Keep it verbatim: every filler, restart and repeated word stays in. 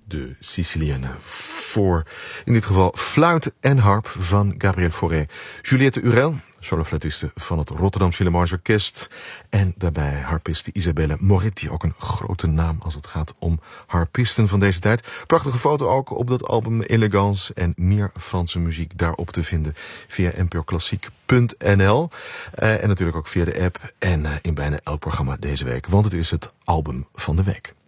de Sicilienne. Voor in dit geval fluit en harp van Gabriel Fauré. Juliette Urel, solofluitiste van het Rotterdam Philharmonisch Orkest. En daarbij harpiste Isabelle Moretti, ook een grote naam als het gaat om harpisten van deze tijd. Prachtige foto ook op dat album Elegance en meer Franse muziek daarop te vinden via n p o klassiek punt n l. Uh, en natuurlijk ook via de app en uh, in bijna elk programma deze week, want het is het album van de week.